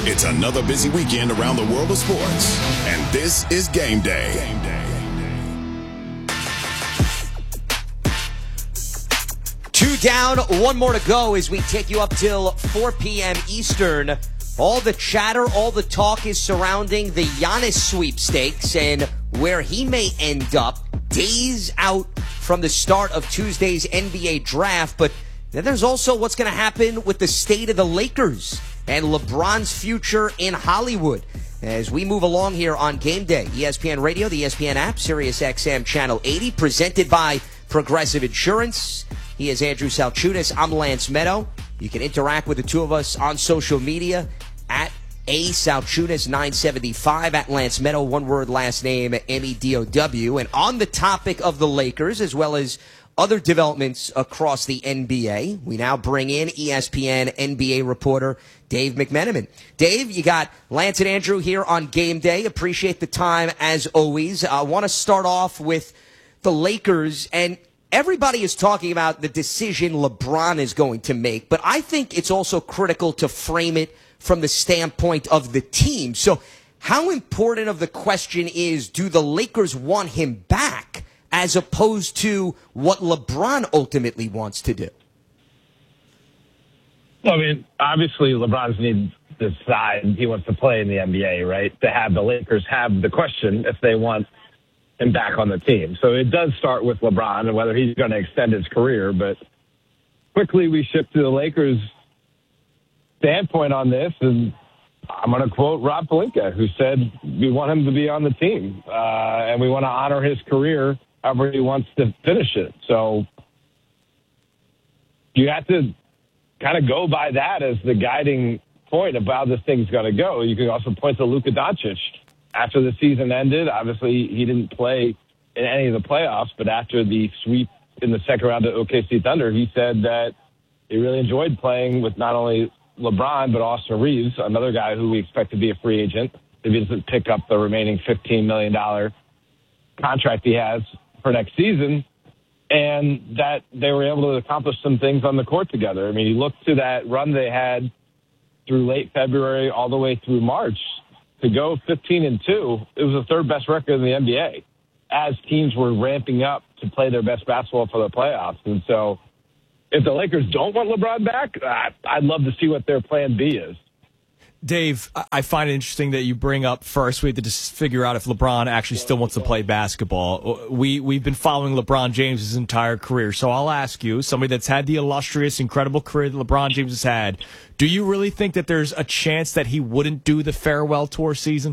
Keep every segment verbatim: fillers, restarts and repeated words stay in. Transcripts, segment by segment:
It's another busy weekend around the world of sports, and this is Game Day. Game Day. Two down, one more to go as we take you up till four p.m. Eastern. All the chatter, all the talk is surrounding the Giannis sweepstakes and where he may end up days out from the start of Tuesday's N B A draft. But then there's also what's going to happen with the state of the Lakers and LeBron's future in Hollywood. As we move along here on Game Day, E S P N Radio, the E S P N app, Sirius X M Channel eighty, presented by Progressive Insurance. He is Andrew Salchunas. I'm Lance Meadow. You can interact with the two of us on social media at A Salchunas nine seventy-five, at Lance Meadow, one word last name, M E D O W. And on the topic of the Lakers, as well as other developments across the N B A, we now bring in E S P N N B A reporter Dave McMenamin. Dave, you got Lance and Andrew here on Game Day. Appreciate the time as always. I want to start off with the Lakers, and everybody is talking about the decision LeBron is going to make, but I think it's also critical to frame it from the standpoint of the team. So how important of the question is, do the Lakers want him back as opposed to what LeBron ultimately wants to do? Well, I mean, obviously LeBron needs to decide he wants to play in the N B A, right? To have the Lakers have the question if they want him back on the team. So it does start with LeBron and whether he's going to extend his career. But quickly we shift to the Lakers' standpoint on this, and I'm going to quote Rob Pelinka, who said we want him to be on the team, uh, and we want to honor his career however he wants to finish it. So you have to kind of go by that as the guiding point of how this thing's going to go. You can also point to Luka Doncic. After the season ended, obviously he didn't play in any of the playoffs, but after the sweep in the second round of O K C Thunder, he said that he really enjoyed playing with not only LeBron, but Austin Reeves, another guy who we expect to be a free agent if he doesn't pick up the remaining fifteen million dollars contract he has for next season, and that they were able to accomplish some things on the court together. I mean, you look to that run they had through late February all the way through March. To go fifteen and two, it was the third best record in the N B A as teams were ramping up to play their best basketball for the playoffs. And so if the Lakers don't want LeBron back, I'd love to see what their plan B is. Dave, I find it interesting that you bring up first we have to just figure out if LeBron actually still wants to play basketball. We, we've been following LeBron James his entire career, so I'll ask you, somebody that's had the illustrious, incredible career that LeBron James has had, do you really think that there's a chance that he wouldn't do the farewell tour season?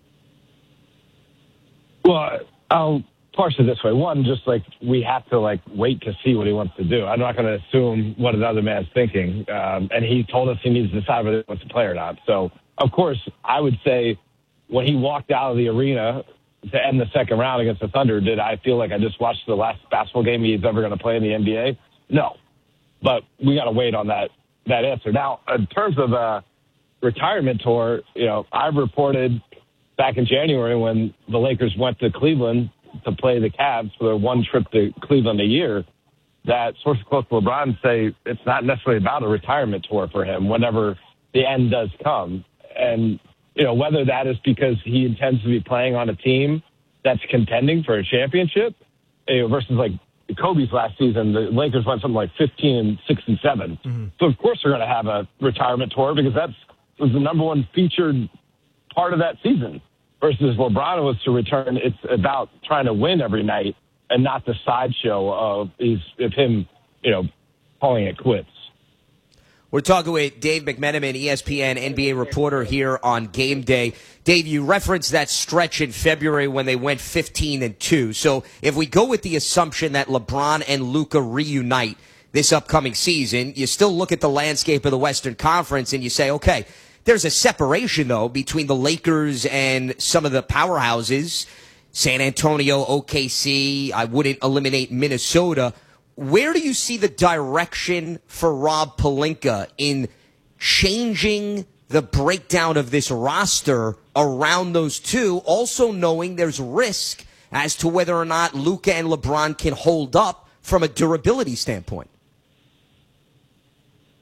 Well, I'll parse it this way. One, just like we have to like wait to see what he wants to do. I'm not going to assume what another man's thinking. Um, and he told us he needs to decide whether he wants to play or not. So, of course, I would say when he walked out of the arena to end the second round against the Thunder, did I feel like I just watched the last basketball game he's ever going to play in the N B A? No. But we got to wait on that, that answer. Now, in terms of a retirement tour, you know, I've reported back in January when the Lakers went to Cleveland to play the Cavs for their one trip to Cleveland a year, that sources close to LeBron say it's not necessarily about a retirement tour for him whenever the end does come. And, you know, whether that is because he intends to be playing on a team that's contending for a championship, you know, versus like Kobe's last season, the Lakers went something like fifteen and six and seven. Mm-hmm. So of course they're going to have a retirement tour because that's was the number one featured part of that season. Versus LeBron was to return, it's about trying to win every night and not the sideshow of, is, of him, you know, calling it quits. We're talking with Dave McMenamin, E S P N N B A reporter here on Game Day. Dave, you referenced that stretch in February when they went fifteen and two. So if we go with the assumption that LeBron and Luka reunite this upcoming season, you still look at the landscape of the Western Conference and you say, okay, there's a separation, though, between the Lakers and some of the powerhouses, San Antonio, O K C. I wouldn't eliminate Minnesota. Where do you see the direction for Rob Pelinka in changing the breakdown of this roster around those two, also knowing there's risk as to whether or not Luka and LeBron can hold up from a durability standpoint?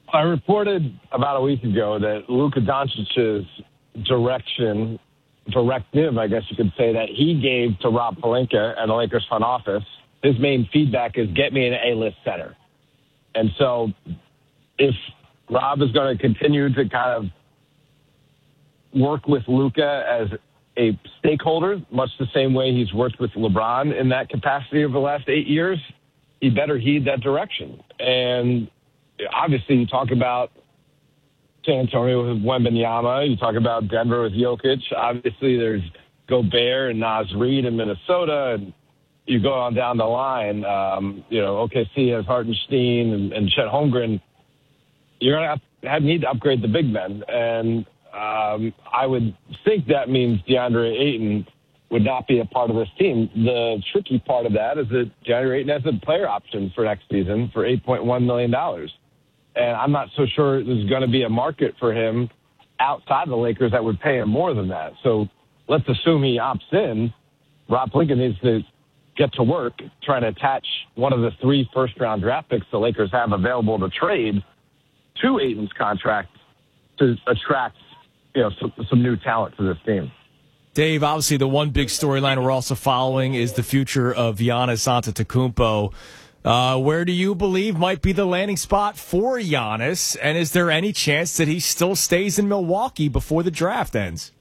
I reported about a week ago that Luka Doncic's direction, directive, I guess you could say, that he gave to Rob Pelinka and the Lakers front office, his main feedback is get me an A-list center. And so if Rob is going to continue to kind of work with Luka as a stakeholder, much the same way he's worked with LeBron in that capacity over the last eight years, he better heed that direction. And obviously, you talk about San Antonio with Wembanyama. You talk about Denver with Jokic. Obviously, there's Gobert and Naz Reid in Minnesota. And you go on down the line, um, you know, O K C has Hartenstein and, and Chet Holmgren. You're going to have, need to upgrade the big men. And um, I would think that means DeAndre Ayton would not be a part of this team. The tricky part of that is that DeAndre Ayton has a player option for next season for eight point one million dollars. And I'm not so sure there's going to be a market for him outside the Lakers that would pay him more than that. So let's assume he opts in. Rob Pelinka needs to get to work trying to attach one of the three first-round draft picks the Lakers have available to trade to Ayton's contract to attract, you know, some, some new talent to this team. Dave, obviously the one big storyline we're also following is the future of Giannis Antetokounmpo. Uh, where do you believe might be the landing spot for Giannis? And is there any chance that he still stays in Milwaukee before the draft ends?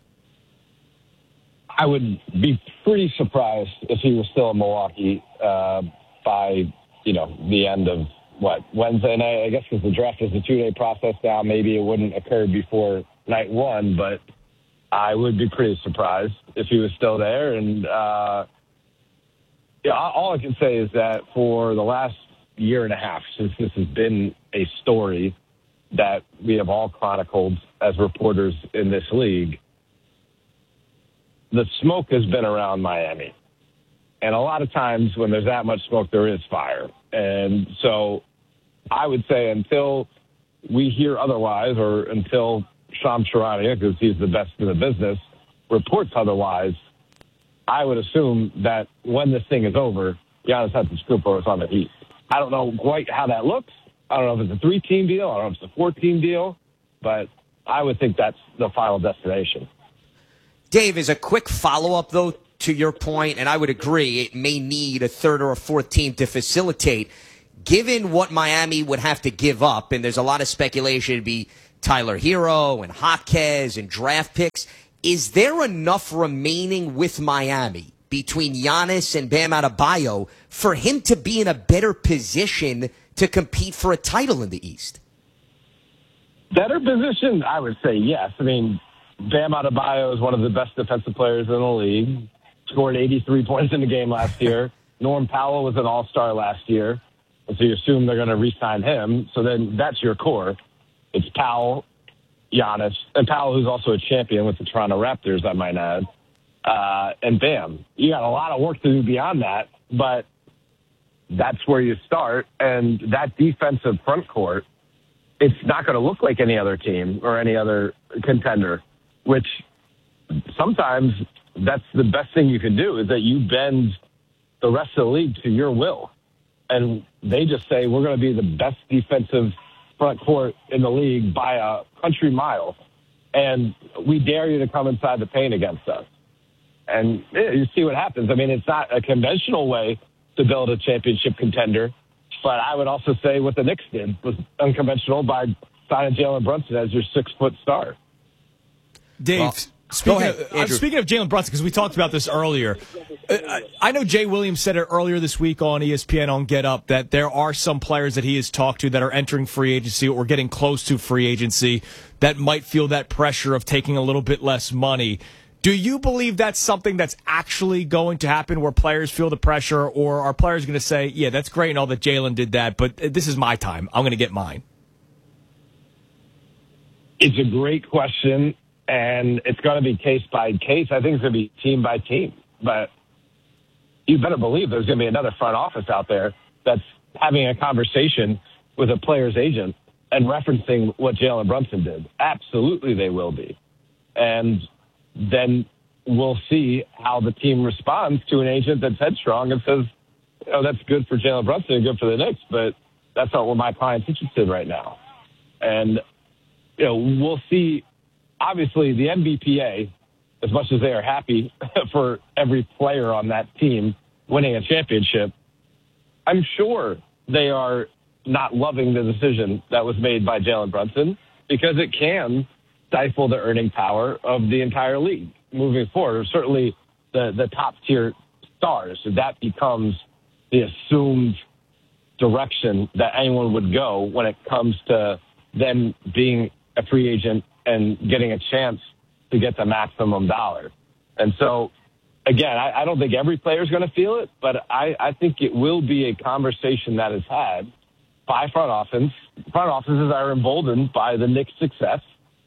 I would be pretty surprised if he was still in Milwaukee uh, by, you know, the end of, what, Wednesday night? I guess because the draft is a two-day process now. Maybe it wouldn't occur before night one, but I would be pretty surprised if he was still there. And, uh, yeah, all I can say is that for the last year and a half, since this has been a story that we have all chronicled as reporters in this league, the smoke has been around Miami. And a lot of times when there's that much smoke, there is fire. And so I would say until we hear otherwise, or until Shams Charania, because he's the best in the business, reports otherwise, I would assume that when this thing is over, Giannis Antetokounmpo is on the Heat. I don't know quite how that looks. I don't know if it's a three-team deal. I don't know if it's a four-team deal. But I would think that's the final destination. Dave, as a quick follow-up, though, to your point, and I would agree, it may need a third or a fourth team to facilitate. Given what Miami would have to give up, and there's a lot of speculation it'd be Tyler Hero and Jaquez and draft picks, is there enough remaining with Miami between Giannis and Bam Adebayo for him to be in a better position to compete for a title in the East? Better position? I would say yes. I mean, Bam Adebayo is one of the best defensive players in the league. Scored eighty-three points in the game last year. Norm Powell was an all-star last year. And so you assume they're going to re-sign him. So then that's your core. It's Powell, Giannis, and Powell, who's also a champion with the Toronto Raptors, I might add. Uh, and Bam. You got a lot of work to do beyond that, but that's where you start. And that defensive front court, it's not going to look like any other team or any other contender, which sometimes that's the best thing you can do, is that you bend the rest of the league to your will. And they just say, we're going to be the best defensive front court in the league by a country mile, and we dare you to come inside the paint against us. And yeah, you see what happens. I mean, it's not a conventional way to build a championship contender, but I would also say what the Knicks did was unconventional by signing Jalen Brunson as your six-foot star. Dave, well, speaking, ahead, of, uh, speaking of Jalen Brunson, because we talked about this earlier, I, I know Jay Williams said it earlier this week on E S P N on Get Up that there are some players that he has talked to that are entering free agency or getting close to free agency that might feel that pressure of taking a little bit less money. Do you believe that's something that's actually going to happen, where players feel the pressure, or are players going to say, yeah, that's great and all that Jalen did that, but this is my time. I'm going to get mine? It's a great question, and it's going to be case by case. I think it's going to be team by team. But you better believe there's going to be another front office out there that's having a conversation with a player's agent and referencing what Jalen Brunson did. Absolutely they will be. And then we'll see how the team responds to an agent that's headstrong and says, oh, that's good for Jalen Brunson and good for the Knicks, but that's not what my client's interested in right now. And, you know, we'll see. Obviously, the N B P A, as much as they are happy for every player on that team winning a championship, I'm sure they are not loving the decision that was made by Jalen Brunson, because it can stifle the earning power of the entire league moving forward. Certainly the, the top-tier stars. That becomes the assumed direction that anyone would go when it comes to them being a free agent and getting a chance to get the maximum dollar. And so, again, I, I don't think every player is going to feel it, but I, I think it will be a conversation that is had by front office. Front offices are emboldened by the Knicks' success.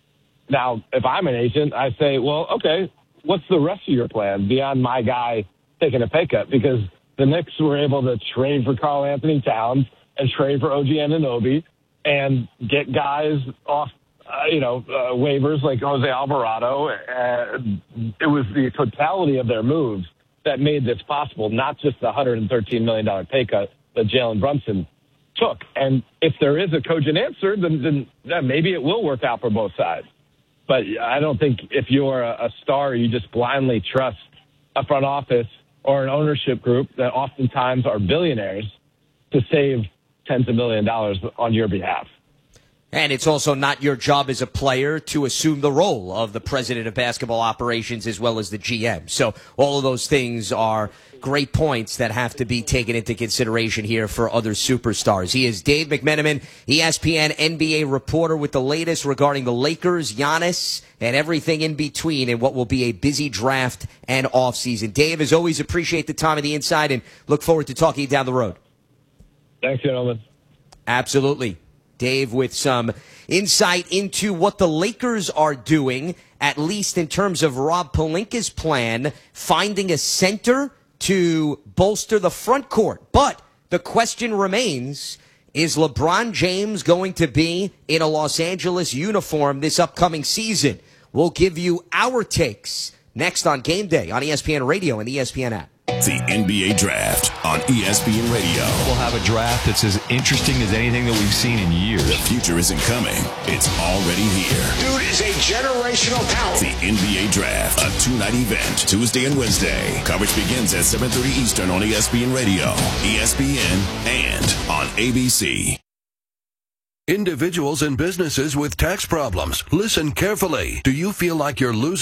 Now, if I'm an agent, I say, well, okay, what's the rest of your plan beyond my guy taking a pay cut? Because the Knicks were able to trade for Karl Anthony Towns and trade for O G Anunoby and get guys off, uh, you know, uh, waivers like Jose Alvarado. Uh, it was the totality of their moves that made this possible, not just the one hundred thirteen million dollars pay cut that Jalen Brunson took. And if there is a cogent answer, then, then, then maybe it will work out for both sides. But I don't think if you're a, a star, you just blindly trust a front office or an ownership group that oftentimes are billionaires to save tens of million dollars on your behalf. And it's also not your job as a player to assume the role of the president of basketball operations as well as the G M. So all of those things are great points that have to be taken into consideration here for other superstars. He is Dave McMenamin, E S P N N B A reporter with the latest regarding the Lakers, Giannis, and everything in between in what will be a busy draft and offseason. Dave, as always, appreciate the time and the insight and look forward to talking to you down the road. Thanks, gentlemen. Absolutely. Dave with some insight into what the Lakers are doing, at least in terms of Rob Pelinka's plan, finding a center to bolster the front court. But the question remains, is LeBron James going to be in a Los Angeles uniform this upcoming season? We'll give you our takes next on Game Day on E S P N Radio and the E S P N app. The N B A Draft on E S P N Radio. We'll have a draft that's as interesting as anything that we've seen in years. The future isn't coming. It's already here. Dude is a generational talent. The N B A Draft, a two-night event, Tuesday and Wednesday. Coverage begins at seven thirty Eastern on E S P N Radio, E S P N, and on A B C. Individuals and businesses with tax problems, listen carefully. Do you feel like you're losing